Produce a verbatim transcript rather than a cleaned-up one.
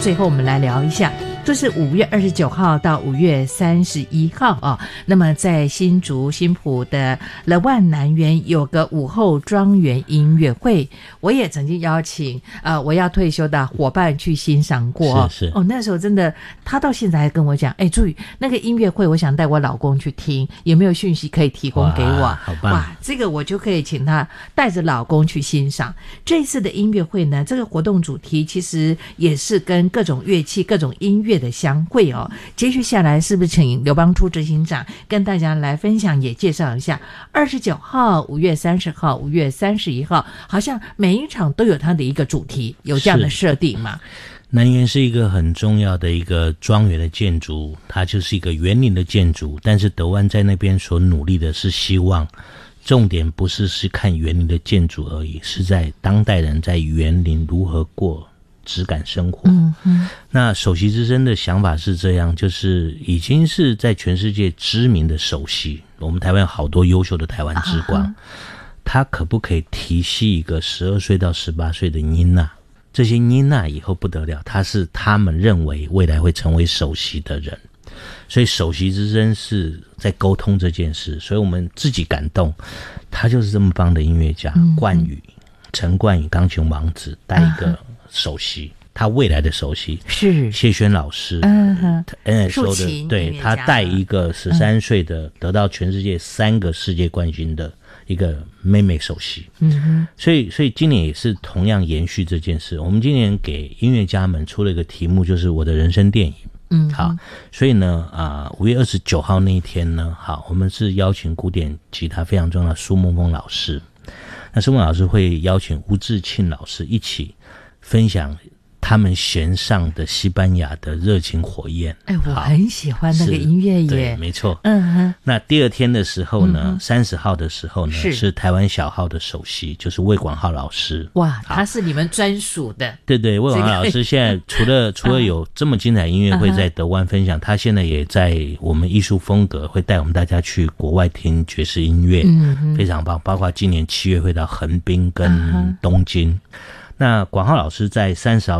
最后我们来聊一下，这是五月二十九号到五月三十一号啊。那么在新竹新埔的乐万南园有个午后庄园音乐会，我也曾经邀请呃我要退休的伙伴去欣赏过。 是是哦，那时候真的，他到现在还跟我讲，哎，注意那个音乐会，我想带我老公去听，有没有讯息可以提供给我？ 好棒！ 哇，这个我就可以请他带着老公去欣赏。这一次的音乐会呢，这个活动主题其实也是跟各种乐器、各种音乐的相会哦。接续下来，是不是请刘邦初执行长跟大家来分享，也介绍一下二十九号、五月三十号、五月三十一号，好像每一场都有它的一个主题，有这样的设定吗？ 南园是一个很重要的一个庄园的建筑，它就是一个园林的建筑，但是德湾在那边所努力的是希望重点不是是看园林的建筑而已，是在当代人在园林如何过质感生活。嗯嗯，那首席之声的想法是这样，就是已经是在全世界知名的首席，我们台湾有好多优秀的台湾之光，啊，他可不可以提携一个十二岁到十八岁的妮娜？这些妮娜以后不得了，他是他们认为未来会成为首席的人，所以首席之声是在沟通这件事，所以我们自己感动，他就是这么棒的音乐家，嗯，冠宇陈冠宇钢琴王子带一个首席，啊，他未来的首席是谢轩老师，嗯 N S O 的，对，他带一个十三岁的，嗯，得到全世界三个世界冠军的一个妹妹首席。嗯哼，所以所以今年也是同样延续这件事，我们今年给音乐家们出了一个题目，就是我的人生电影。嗯，好，所以呢啊，五月二十九号那一天呢，好，我们是邀请古典吉他非常重要的苏梦峰老师，那苏梦老师会邀请吴志庆老师一起分享他们弦上的西班牙的热情火焰。哎，我很喜欢那个音乐耶。对，没错。嗯哼。那第二天的时候呢，三十，嗯，号的时候呢，是, 是台湾小号的首席，就是魏广浩老师。哇，他是你们专属的。对对，魏广浩老师现在除了除了有这么精彩音乐会在德湾分享，他现在也在我们艺术风格会带我们大家去国外听爵士音乐，嗯，非常棒。包括今年七月会到横滨跟东京。那广浩老师在三十号